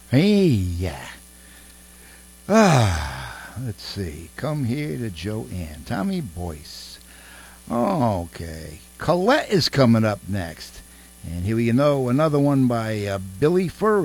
Hey, yeah. Let's see. Come here to Joanne. Tommy Boyce. Okay. Colette is coming up next. And here we know another one by Billy Furry.